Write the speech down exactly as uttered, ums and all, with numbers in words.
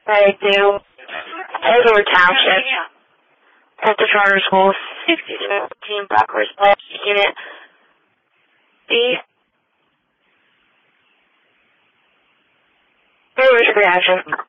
I do. Edward Township. At the charter school, sixteen Blackhorse Bus, Unit B. Very much reaction.